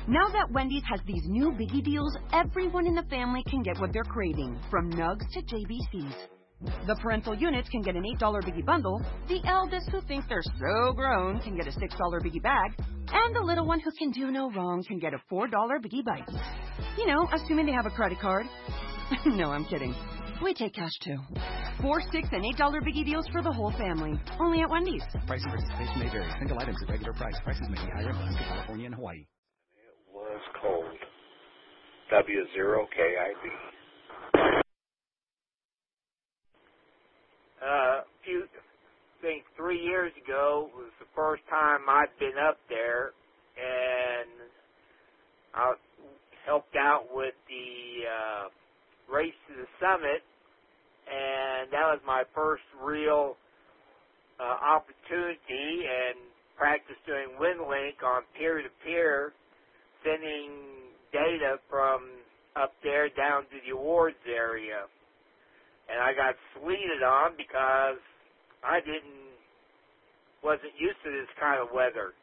Now that Wendy's has these new biggie deals, everyone in the family can get what they're craving, from nugs to JBCs. The parental units can get an $8 biggie bundle, the eldest who thinks they're so grown can get a $6 biggie bag, and the little one who can do no wrong can get a $4 biggie bite. You know, assuming they have a credit card. No, I'm kidding. We take cash too. $4, $6, and $8 biggie deals for the whole family. Only at Wendy's. Price and participation may vary. Single items at regular price. Prices may be higher in Alaska, California, and Hawaii. It was cold. W0KIB. I think 3 years ago was the first time I'd been up there, and I helped out with the race to the summit, and that was my first real opportunity and practice doing WinLink on peer-to-peer, sending data from up there down to the awards area. And I got sleeted on because I wasn't used to this kind of weather.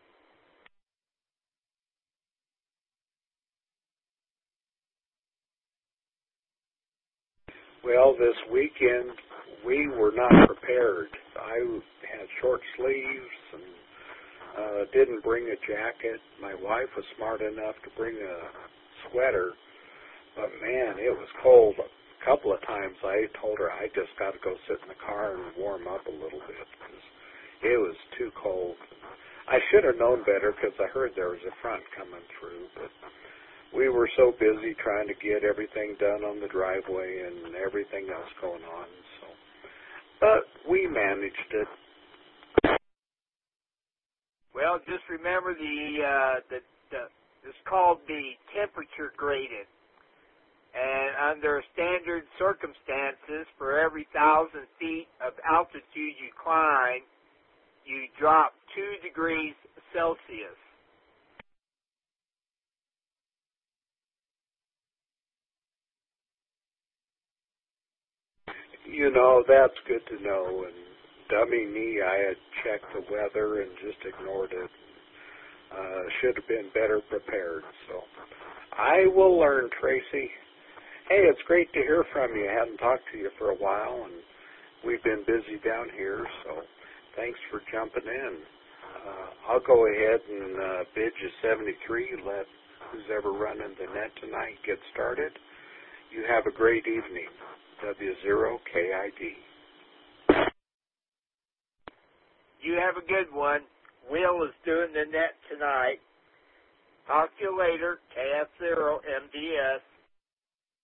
Well, this weekend we were not prepared. I had short sleeves and didn't bring a jacket. My wife was smart enough to bring a sweater, but man, it was cold. A couple of times I told her I just got to go sit in the car and warm up a little bit because it was too cold. I should have known better because I heard there was a front coming through, but we were so busy trying to get everything done on the driveway and everything else going on. But we managed it. Well, just remember it's called the temperature gradient. And under standard circumstances, for every 1,000 feet of altitude you climb, you drop 2 degrees Celsius. You know, that's good to know. And dummy me, I had checked the weather and just ignored it. Should have been better prepared. So I will learn, Tracy. Hey, it's great to hear from you. I hadn't talked to you for a while, and we've been busy down here, so thanks for jumping in. I'll go ahead and bid you 73. Let who's ever running the net tonight get started. You have a great evening. W0KID. You have a good one. Will is doing the net tonight. Talk to you later. KF0MDS.